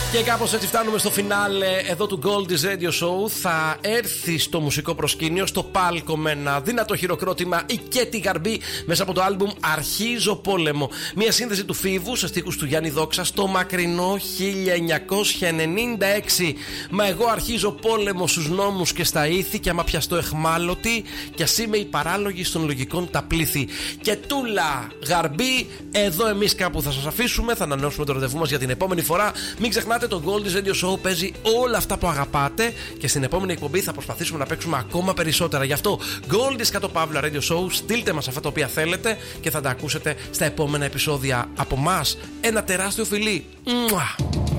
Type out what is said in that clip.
Και κάπως έτσι φτάνουμε στο φινάλε εδώ του Goldie's Radio Show. Θα έρθει στο μουσικό προσκήνιο, στο πάλκο, με ένα δυνατό χειροκρότημα η Κέτι Γαρμπή μέσα από το άλμπουμ Αρχίζω Πόλεμο. Μια σύνθεση του Φίβου σε στίχους του Γιάννη Δόξα στο μακρινό 1996. Μα εγώ αρχίζω πόλεμο στους νόμους και στα ήθη, και άμα πιαστώ εχμάλωτη, κι ας είμαι η παράλογη των λογικών τα πλήθη. Και τούλα Γαρμπή, εδώ εμείς κάπου θα σας αφήσουμε. Θα ανανεώσουμε το ραντεβού μας για την επόμενη φορά. Μην ξεχνάτε, το Goldie's Radio Show παίζει όλα αυτά που αγαπάτε, και στην επόμενη εκπομπή θα προσπαθήσουμε να παίξουμε ακόμα περισσότερα. Γι' αυτό Goldie's _ Radio Show, στείλτε μας αυτά τα οποία θέλετε και θα τα ακούσετε στα επόμενα επεισόδια. Από μας ένα τεράστιο φιλί. Μουα.